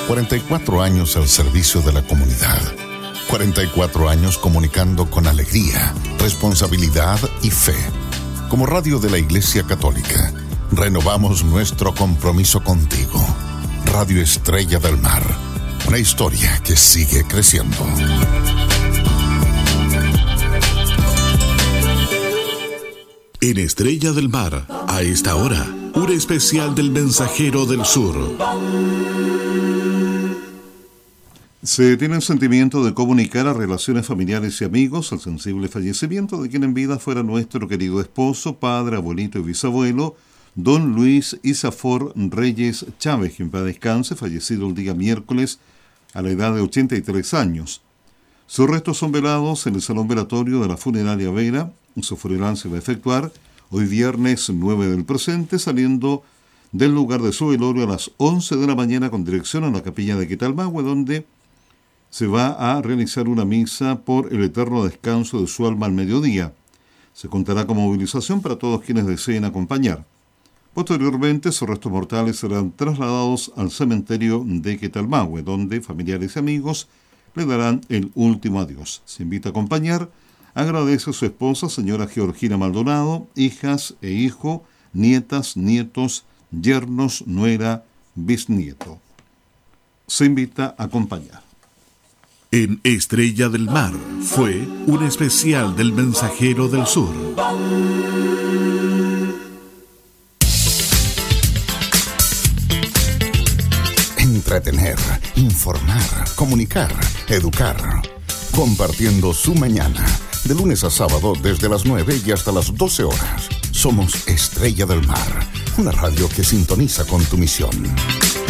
44 años al servicio de la comunidad. 44 años comunicando con alegría, responsabilidad y fe. Como radio de la Iglesia Católica, renovamos nuestro compromiso contigo. Radio Estrella del Mar, una historia que sigue creciendo. En Estrella del Mar, a esta hora, un especial del Mensajero del Sur. Se tiene el sentimiento de comunicar a relaciones familiares y amigos el sensible fallecimiento de quien en vida fuera nuestro querido esposo, padre, abuelito y bisabuelo, don Luis Isafor Reyes Chávez, quien para descanse, fallecido el día miércoles a la edad de 83 años. Sus restos son velados en el salón velatorio de la funeraria Vera. Su funeral se va a efectuar hoy viernes 9 del presente, saliendo del lugar de su velorio a las 11 de la mañana con dirección a la capilla de Quetalmahue, donde se va a realizar una misa por el eterno descanso de su alma al mediodía. Se contará con movilización para todos quienes deseen acompañar. Posteriormente, sus restos mortales serán trasladados al cementerio de Quetalmahue, donde familiares y amigos le darán el último adiós. Se invita a acompañar. Agradece a su esposa, señora Georgina Maldonado, hijas e hijo, nietas, nietos, yernos, nuera, bisnieto. Se invita a acompañar. En Estrella del Mar fue un especial del Mensajero del Sur. Entretener, informar, comunicar, educar. Compartiendo su mañana. De lunes a sábado desde las 9 y hasta las 12 horas. Somos Estrella del Mar, una radio que sintoniza con tu misión.